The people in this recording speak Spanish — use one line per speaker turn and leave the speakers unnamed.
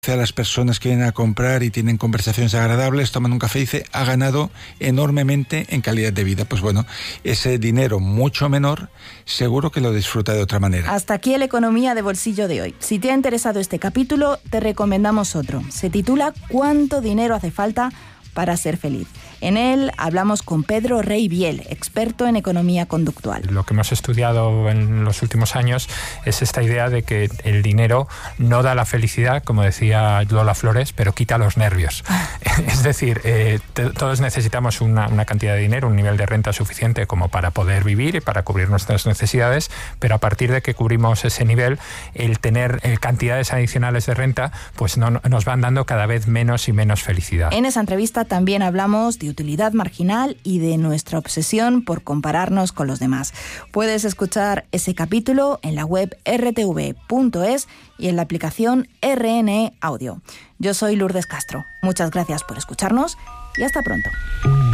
a las personas que vienen a comprar y tienen conversaciones agradables, toman un café y dice, ha ganado enormemente en calidad de vida. Pues bueno, ese dinero mucho menor, seguro que lo disfruta de otra manera.
Hasta aquí el Economía de Bolsillo de hoy. Si te ha interesado este capítulo, te recomendamos otro. Se titula ¿Cuánto dinero hace falta para ser feliz? En él hablamos con Pedro Rey Biel, experto en economía conductual.
Lo que hemos estudiado en los últimos años es esta idea de que el dinero no da la felicidad, como decía Lola Flores, pero quita los nervios. Es decir, todos necesitamos una cantidad de dinero, un nivel de renta suficiente como para poder vivir y para cubrir nuestras necesidades, pero a partir de que cubrimos ese nivel, el tener cantidades adicionales de renta, pues nos van dando cada vez menos y menos felicidad.
En esa entrevista también hablamos de utilidad marginal y de nuestra obsesión por compararnos con los demás. Puedes escuchar ese capítulo en la web rtv.es y en la aplicación RNE Audio. Yo soy Lourdes Castro. Muchas gracias por escucharnos y hasta pronto.